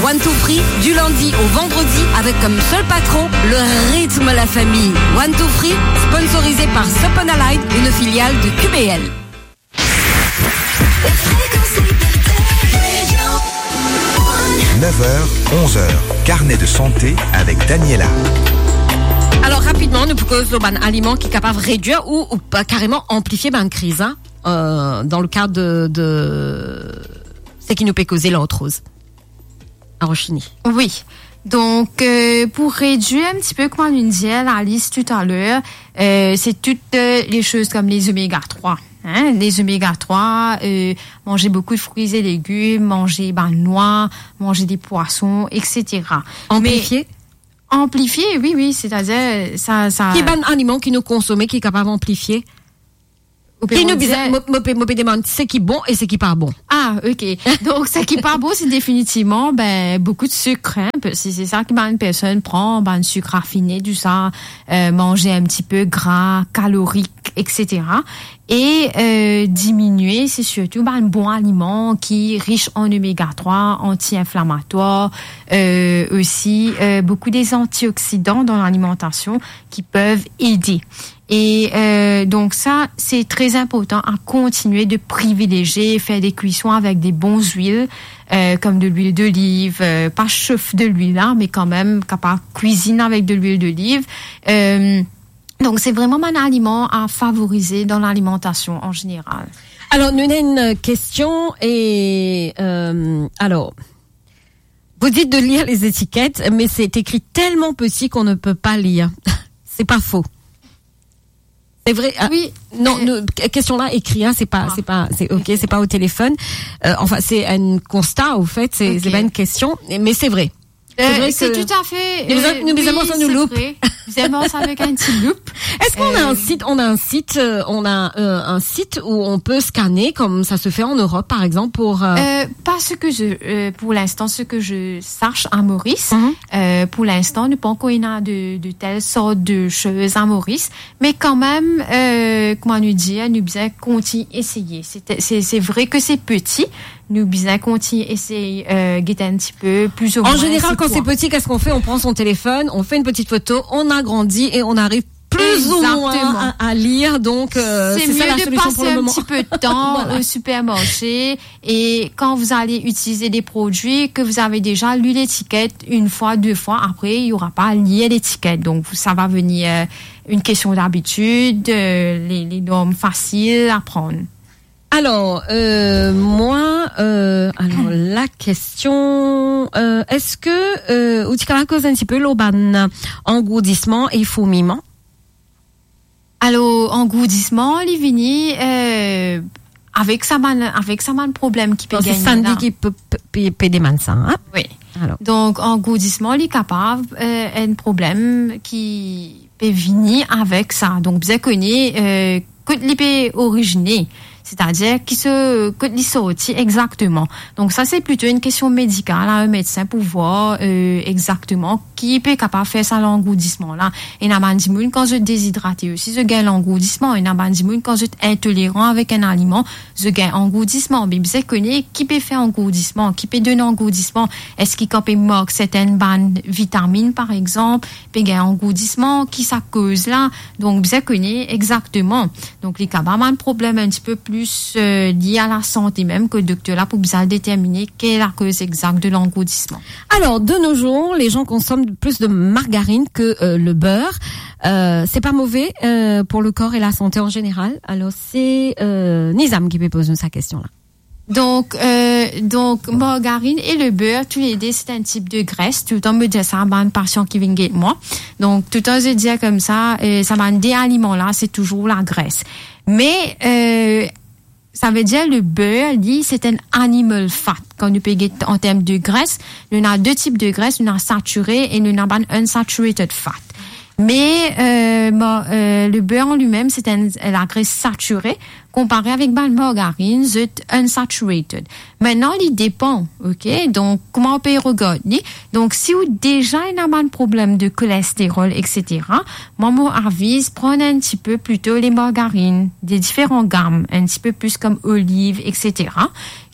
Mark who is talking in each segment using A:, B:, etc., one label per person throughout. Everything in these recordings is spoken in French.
A: One Two Free, du lundi au vendredi, avec comme seul patron le rythme la famille. One Two Free, sponsorisé par Soponalite, une filiale de QBL.
B: 9h, 11h, carnet de santé avec Daniela.
A: Alors rapidement, nous proposons un aliment qui est capable de réduire ou carrément amplifier une crise dans le cadre de ce qui nous peut causer l'arthrose. À Rochini.
C: Oui. Donc, pour réduire un petit peu, comme on disait la liste tout à l'heure, c'est toutes les choses comme les oméga 3. Hein, les oméga 3, manger beaucoup de fruits et légumes, manger noix, manger des poissons, etc.
A: Amplifier?
C: Amplifier, oui, c'est-à-dire ça.
A: Qui est un aliment qui nous consomme, qui est capable d'amplifier? Qui nous demande ce qui est bon et ce qui est pas bon.
C: Ah, ok. Donc, ce qui est pas bon, c'est définitivement, beaucoup de sucre, hein. C'est ça que une personne prend, un sucre raffiné, du ça, manger un petit peu gras, calorique, etc. Et, diminuer, c'est surtout, un bon aliment qui est riche en oméga 3, anti-inflammatoire, aussi, beaucoup des antioxydants dans l'alimentation qui peuvent aider. Et donc ça, c'est très important à continuer de privilégier, faire des cuissons avec des bonnes huiles, comme de l'huile d'olive, pas chauffe de l'huile là, mais quand même capable de cuisiner avec de l'huile d'olive. Donc c'est vraiment un aliment à favoriser dans l'alimentation en général.
A: Alors nous avons une question et alors vous dites de lire les étiquettes, mais c'est écrit tellement petit qu'on ne peut pas lire. C'est pas faux. C'est vrai.
C: Oui.
A: Non, question là écrit, c'est pas au téléphone. Enfin, c'est un constat au fait. C'est pas une question, mais c'est vrai.
C: C'est tout à fait.
A: Nous avons nous loupe.
C: Nous avons avec un petit loupe.
A: Est-ce qu'on a un site où on peut scanner comme ça se fait en Europe, par exemple, pour.
C: Pas pour l'instant, ce que je sache à Maurice. Pour l'instant, nous pensons qu'il y a de telles sortes de choses à Maurice, mais quand même, comment nous dire, nous bien continuer essayer. C'est vrai que c'est petit. Nous bien continuer essayer guetter un petit peu plus ou moins.
A: En général, quand c'est petit, qu'est-ce qu'on fait? On prend son téléphone, on fait une petite photo, on agrandit et on arrive plus ou moins à lire. Donc, c'est
C: mieux
A: ça la
C: de
A: solution
C: passer
A: pour le
C: un
A: moment.
C: petit peu de temps
A: Voilà.
C: au supermarché et quand vous allez utiliser des produits que vous avez déjà lu l'étiquette une fois, 2 fois, après, il n'y aura pas à lire l'étiquette. Donc, ça va venir une question d'habitude, les normes faciles à prendre.
A: Alors, alors la question, est-ce que ou tu peux causer un petit peu l'auban engourdissement et fourmillement?
C: Alors, engourdissement, il vient avec ça problème qui peut gagner.
A: C'est Sandy qui peut des ça, hein?
C: Oui.
A: Alors.
C: Donc, engourdissement, il est capable un problème qui peut venir avec ça. Donc, bien connu, que l'épée originée. C'est-à-dire que l'y sorti exactement. Donc ça, c'est plutôt une question médicale à un médecin pour voir exactement qui peut capable de faire ça l'engourdissement là. Et n'a pas dit quand je déshydrate aussi, je gagne l'engourdissement. Et n'a pas dit quand je intolérant avec un aliment, je gagne engourdissement. Mais vous connaissez qui peut faire engourdissement, qui peut donner engourdissement. Est-ce qu'il peut manquer certaines vitamines par exemple, peut gagner engourdissement, qui ça cause là. Donc vous connaissez exactement. Donc les cas un problème un petit peu plus lié à la santé même que le docteur là pour bien déterminer quelle est la cause exacte de l'engourdissement.
A: Alors de nos jours, les gens consomment plus de margarine que le beurre. C'est pas mauvais pour le corps et la santé en général. Alors c'est Nizam qui peut poser sa question là.
C: Donc margarine et le beurre, tous les deux, c'est un type de graisse. Tout le temps me dit ça, une patient qui vient guetter moi. Donc tout le temps je dis comme ça, ça va des aliments là, c'est toujours la graisse. Mais ça veut dire le beurre, dit, c'est un animal fat. Quand nous payons en termes de graisse, nous avons 2 types de graisse, nous avons saturé et nous avons unsaturated fat. Mais le beurre en lui-même, c'est la graisse saturée comparé avec la margarine, c'est unsaturated. Maintenant, il dépend, ok? Donc, comment on peut regarder? Donc, si vous déjà avez un problème de cholestérol, etc., moi, mon avis, prendre un petit peu plutôt les margarines, des différentes gammes, un petit peu plus comme olive, etc.,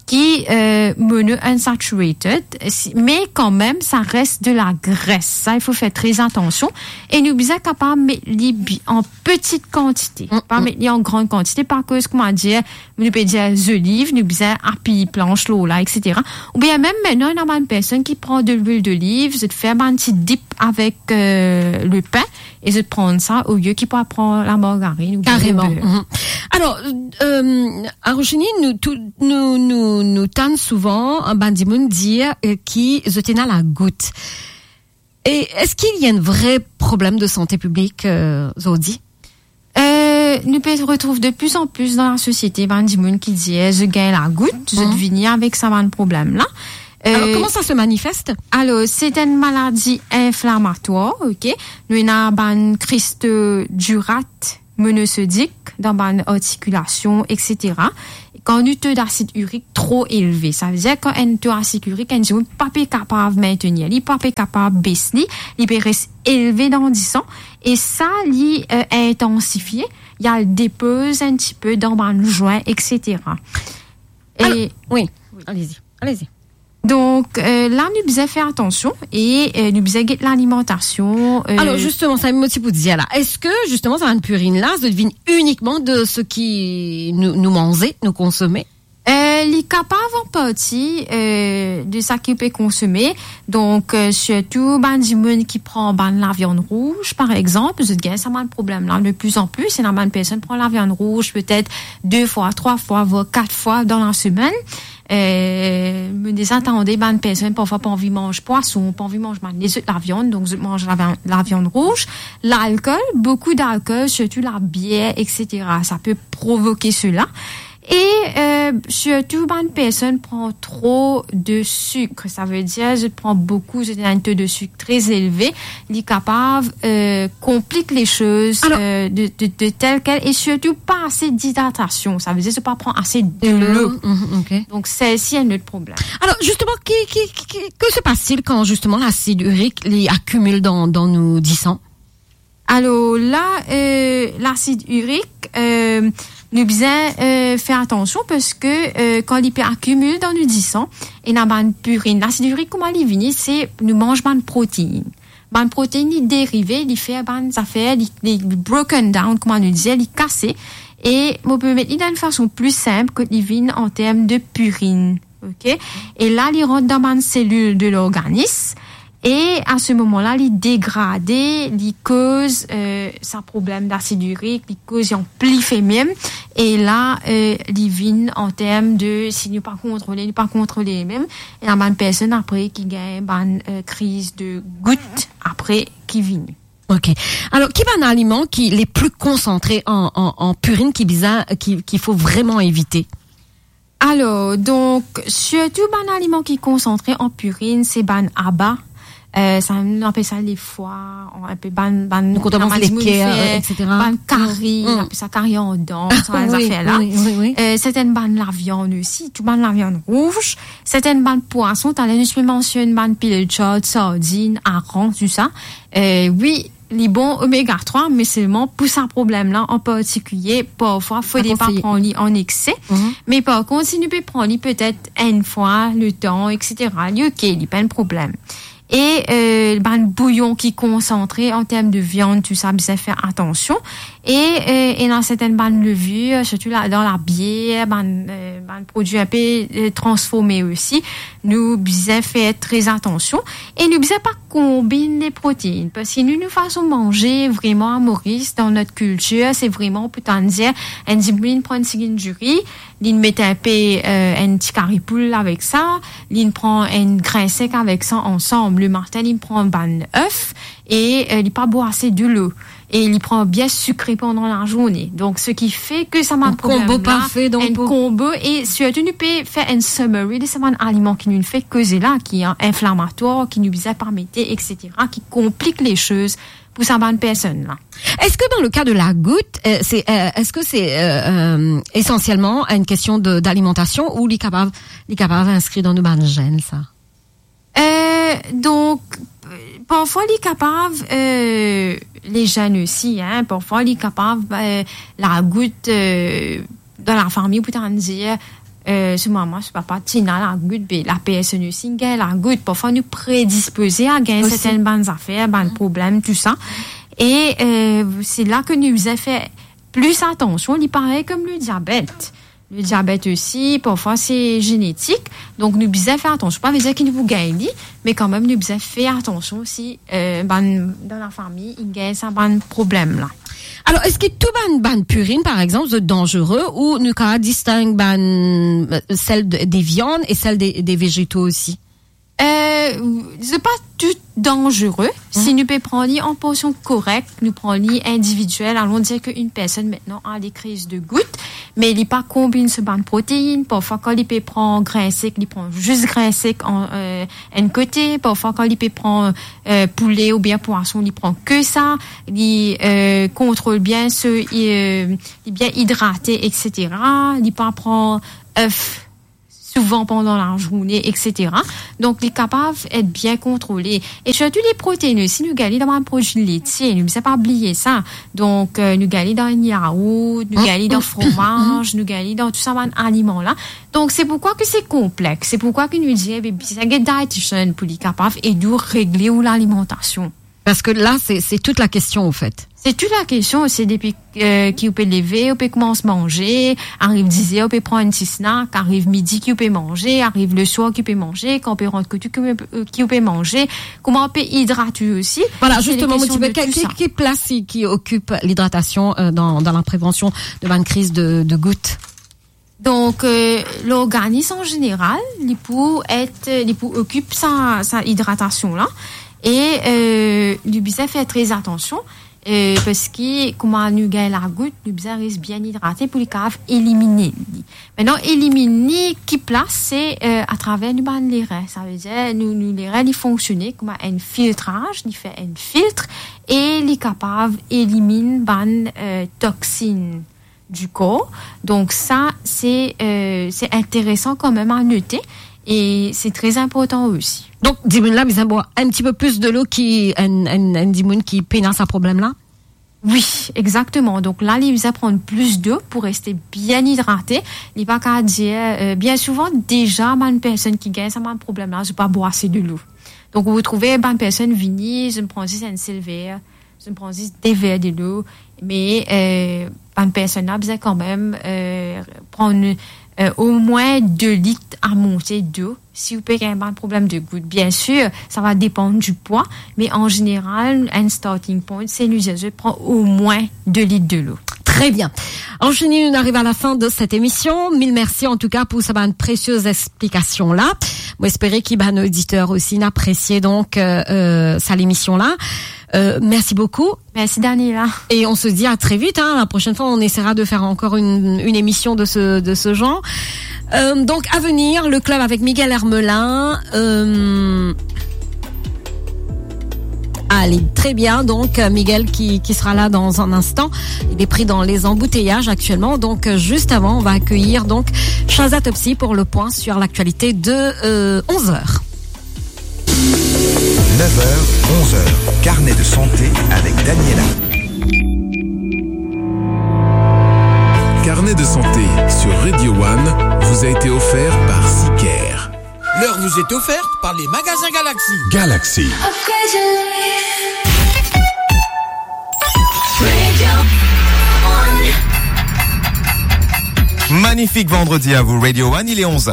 C: qui mono unsaturated, mais quand même ça reste de la graisse. Ça il faut faire très attention et nous sommes capables de mettre les en petite quantité, pas mettre les en grande quantité parce que comment dire, nous pouvons dire des olives, nous sommes happy planche l'eau là, etc. Ou bien même maintenant il y a une personne qui prend de l'huile d'olive, je te fais un petit dip avec le pain et je prends ça au lieu qu'il pourra prendre la margarine ou
A: carrément. Alors nous tannent souvent un bandimoun dire qui je tenais à la goutte. Et est-ce qu'il y a un vrai problème de santé publique, Zodi?
C: Nous peut retrouver de plus en plus dans la société bandimoun qui dit je gagne la goutte, je deviens avec ça un problème là.
A: Alors, comment ça se manifeste?
C: Alors, c'est une maladie inflammatoire, ok? Nous avons une crise d'urate monosodique dans une articulation, etc. Quand nous taux d'acide urique trop élevé, ça veut dire quand un taux d'acide urique, un n'est pas capable de maintenir, il n'est pas capable de baisser, il peut rester élevé dans 10 ans, et ça, il est intensifié, il y a le dépose un petit peu dans le joint, etc. Et
A: alors, oui, allez-y.
C: Donc là, nous devons faire attention et nous devons guetter l'alimentation.
A: Alors justement, ça me motive pour dire là. Est-ce que justement, ça une purine là, ça devine uniquement de ce qui nous mangeait, nous consommer?
C: Les capables en partie de ça qui peut consommer. Donc surtout bandimoun qui prend la viande rouge, par exemple, je dis ça a un problème là de plus en plus. C'est la bonne personne prend la viande rouge peut-être 2 fois, 3 fois, voire 4 fois dans la semaine. Me désentendez, bonne personne parfois pas envie manger poisson, pas envie manger les œufs, la viande, donc je mange la viande rouge. L'alcool, beaucoup d'alcool, surtout la bière, etc. Ça peut provoquer cela. Et surtout, bonne personne prend trop de sucre. Ça veut dire, je prends beaucoup, j'ai un taux de sucre très élevé. Il est capable, complique les choses de tel quel, et surtout pas assez d'hydratation. Ça veut dire, je pas prendre assez de l'eau.
A: Okay.
C: Donc, c'est aussi un autre problème.
A: Alors, justement, que se passe-t-il quand, justement, l'acide urique accumule dans nos 10 sangs?
C: Alors, là, l'acide urique, nous devons faire attention parce que quand il accumule dans nos 10 sangs, et dans la purine, l'acide urique, comment il vient, c'est nous mangeons de protéines. Une protéine, il dérivé, il fait ça fait il broken down, comment on disait, il cassé. Et on peut mettre d'une façon plus simple que il vient en termes de purine. OK? Et là, il rentre dans une cellule de l'organisme. Et à ce moment-là, il dégrade, il cause sa problème d'acide urique, il cause amplifie même. Et là, il vient en termes de si nous pas contrôler même. Et la bonne personne après qui gagne une crise de goutte après qui vient.
A: Ok. Alors, qui est un aliment qui les plus concentrés en purine qu'il faut vraiment éviter?
C: Alors, donc surtout un aliment qui est concentré en purine, c'est abat. Ça on appelle ça les foies, on appelle
A: donc on commence les cœurs, etc.
C: Curry, on appelle ça curry en dents, ça les affaires là.
A: Oui.
C: Certaines la viande aussi, tout la viande rouge, certaines poissons, t'as là je mentionne pilchard, sardines, hareng, tout ça. Oui, les bons oméga 3, mais seulement pour ce problème-là en particulier, parfois, faut pas prendre en excès. Mais par contre, si nous pouvons prendre peut-être une fois le temps, etc., ok, il n'y a pas de problème. Et le bouillon qui est concentré en termes de viande, tout ça, bien faire attention. Et dans certaines levures, surtout là, dans la bière, produits un peu transformés aussi, nous bien faire très attention. Et nous bien pas combiner les protéines, parce que nous faisons manger vraiment à Maurice dans notre culture, c'est vraiment pour t'en dire, un discipline prend une cigine du riz, l'une met un peu un petit caripoule avec ça, l'une prend un grain sec avec ça ensemble. Le matin, il prend un œuf et il pas boire assez de l'eau. Et il prend bien sucré pendant la journée. Donc, ce qui fait que ça m'a un problème
A: combo parfait, donc.
C: Un combo, et surtout, nous peut faire un summary de ce aliment qui nous fait causer là, qui est inflammatoire, qui nous vise à permettre, etc., qui complique les choses pour cette bonne personne là.
A: Est-ce que dans le cas de la goutte, est-ce que c'est essentiellement une question d'alimentation ou les capables inscrits dans nos bonnes gènes, ça?
C: Donc, parfois, les capables, les jeunes aussi, hein, parfois, les capables, la goutte, dans la famille, pour t'en dire, ce maman, ce papa, Tina, la goutte, la PSNU single, la goutte, parfois nous prédisposer à gagner certaines bonnes affaires, bonnes problèmes, tout ça. Et c'est là que nous avons fait plus attention. Il paraît comme le diabète. Le diabète aussi, parfois c'est génétique. Donc nous devons faire attention. Pas dire qu'il nous gagne, mais quand même nous devons faire attention aussi dans la famille, il y a un problème là.
A: Alors, est-ce que tout ban purine, par exemple, est dangereux ou nous avons distingué celle des viandes et celle des végétaux aussi?
C: C'est pas tout dangereux. Si nous pouvons prendre en portion correcte, nous prenons individuel, allons dire qu'une personne maintenant a des crises de gouttes, mais il n'est pas combine ce ban de protéines. Parfois, quand il peut prendre grain sec, il prend juste grain sec en un côté. Parfois, quand il peut prendre poulet ou bien poisson, il prend que ça. Il contrôle bien il est bien hydraté, etc. Il peut prendre œufs souvent pendant la journée, etc. Donc, il est capable d'être bien contrôlé. Et surtout, les protéines, si nous gagnons dans un produit laitier, nous ne savons pas oublier ça. Donc, nous gagnons dans le yaourt, nous gagnons dans le fromage, nous gagnons dans tout ça, un aliment-là. Donc, c'est pourquoi que c'est complexe. C'est pourquoi que nous disons, ça y est diététicienne pour les capables et de régler l'alimentation.
A: Parce que là, c'est toute la question, au fait.
C: C'est toute la question, c'est depuis qui peut lever, on peut commencer à manger, arrive 10 heures, on peut prendre un petit snack, arrive midi qui peut manger, arrive le soir qui peut manger, quand on peut rentrer qui peut manger, comment on peut hydrater aussi.
A: Voilà, justement, quelle place qui occupe l'hydratation dans la prévention de la crise de gouttes?
C: Donc, l'organisme en général, il occupe sa hydratation là. Et nous devons faire très attention parce que comment nous gagnons la goutte, nous devons rester bien hydraté pour les caves éliminer. Maintenant, éliminer qui place, c'est à travers les reins. Ça veut dire nous les reins ils fonctionnent comme un filtrage, ils fait un filtre et les capables éliminent toxines du corps. Donc ça c'est intéressant quand même à noter. Et c'est très important aussi.
A: Donc, dis-moi là, mais un petit peu plus de l'eau qui pénance à problème là?
C: Oui, exactement. Donc là, il va prendre plus d'eau pour rester bien hydraté. Il n'est pas qu'à dire, bien souvent, déjà, une personne qui gagne ça, un problème là, je ne vais pas boire assez de l'eau. Donc, vous trouvez une personne venue, je me prends juste un seul verre, je me prends juste des verres de l'eau, mais une personne là, vous quand même prendre au moins 2 litres à monter d'eau. Si vous pouvez avoir un problème de goutte, bien sûr, ça va dépendre du poids, mais en général, un starting point, c'est l'usager prend au moins 2 litres de l'eau.
A: Très bien. Enchaînez, nous arrive à la fin de cette émission. Mille merci en tout cas pour cette précieuse explication là. Moi, espérer qu'il nos auditeurs aussi n'appréciaient donc ça l'émission là. Merci beaucoup.
C: Merci Daniela.
A: Et on se dit à très vite. La prochaine fois, on essaiera de faire encore une émission de ce genre. Donc à venir, le club avec Miguel Hermelin. Allez, très bien. Donc Miguel qui sera là dans un instant. Il est pris dans les embouteillages actuellement. Donc juste avant, on va accueillir donc Shazat Topsy pour le point sur l'actualité de 11h.
B: 9h, 11h, carnet de santé avec Daniela.
D: Carnet de santé sur Radio One vous a été offert par Sicare.
E: L'heure vous est offerte par les magasins Galaxy.
D: Galaxy.
F: Magnifique vendredi à vous, Radio One, il est 11h.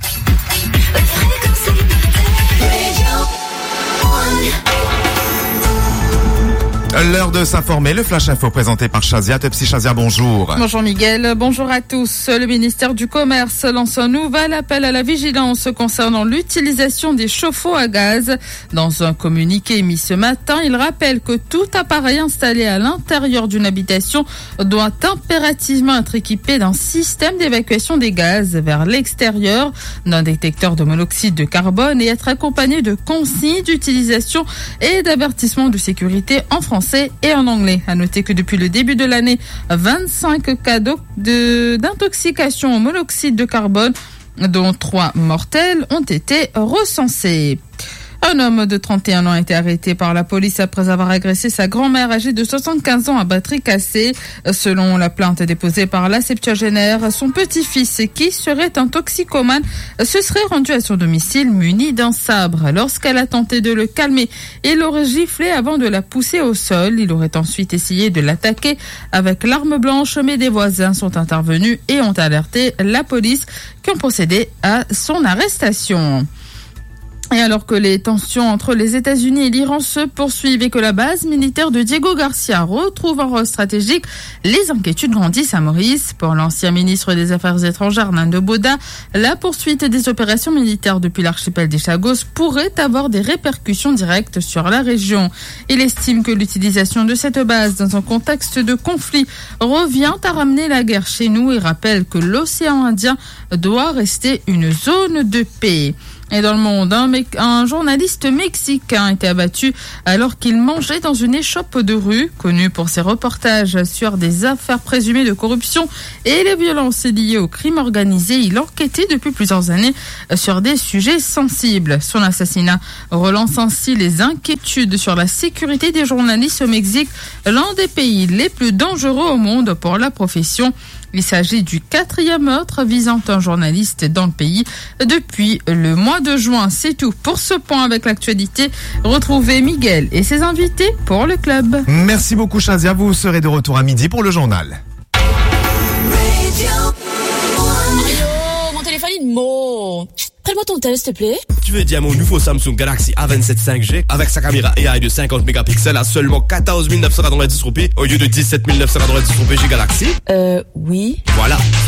F: L'heure de s'informer, le Flash Info présenté par Shazia Topsy. Shazia, bonjour.
G: Bonjour Miguel, bonjour à tous. Le ministère du Commerce lance un nouvel appel à la vigilance concernant l'utilisation des chauffe-eau à gaz. Dans un communiqué émis ce matin, il rappelle que tout appareil installé à l'intérieur d'une habitation doit impérativement être équipé d'un système d'évacuation des gaz vers l'extérieur, d'un détecteur de monoxyde de carbone et être accompagné de consignes d'utilisation et d'avertissements de sécurité en français et en anglais. À noter que depuis le début de l'année, 25 cas d'intoxication au monoxyde de carbone, dont 3 mortels, ont été recensés. Un homme de 31 ans a été arrêté par la police après avoir agressé sa grand-mère âgée de 75 ans à batterie cassée. Selon la plainte déposée par la septuagénaire, son petit-fils, qui serait un toxicomane, se serait rendu à son domicile muni d'un sabre. Lorsqu'elle a tenté de le calmer, il l'aurait giflé avant de la pousser au sol. Il aurait ensuite essayé de l'attaquer avec l'arme blanche, mais des voisins sont intervenus et ont alerté la police qui ont procédé à son arrestation. Et alors que les tensions entre les États-Unis et l'Iran se poursuivent et que la base militaire de Diego Garcia retrouve un rôle stratégique, les inquiétudes grandissent à Maurice. Pour l'ancien ministre des Affaires étrangères, Nando Boda, la poursuite des opérations militaires depuis l'archipel des Chagos pourrait avoir des répercussions directes sur la région. Il estime que l'utilisation de cette base dans un contexte de conflit revient à ramener la guerre chez nous et rappelle que l'océan Indien doit rester une zone de paix. Et dans le monde, un journaliste mexicain a été abattu alors qu'il mangeait dans une échoppe de rue. Connu pour ses reportages sur des affaires présumées de corruption et les violences liées au crime organisé, il enquêtait depuis plusieurs années sur des sujets sensibles. Son assassinat relance ainsi les inquiétudes sur la sécurité des journalistes au Mexique, l'un des pays les plus dangereux au monde pour la profession. Il s'agit du 4e meurtre visant un journaliste dans le pays depuis le mois de juin. C'est tout pour ce point avec l'actualité. Retrouvez Miguel et ses invités pour le club.
F: Merci beaucoup Shazia, vous serez de retour à midi pour le journal.
H: Allô, mon téléphone il monte. Prends-moi ton tel, s'il te plaît.
I: Tu veux dire mon nouveau Samsung Galaxy A27 5G avec sa caméra AI de 50 mégapixels à seulement 14 990 roupies au lieu de 17 990 roupies chez Galaxy?
H: Oui.
I: Voilà,